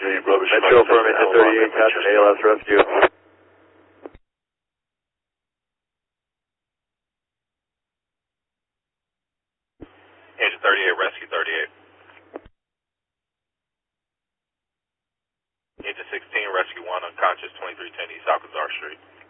Metro affirming 1038, Captain ALS rescue. Engine 38, rescue 38. Engine 16, rescue 1, unconscious, 2310 East Alcazar Street.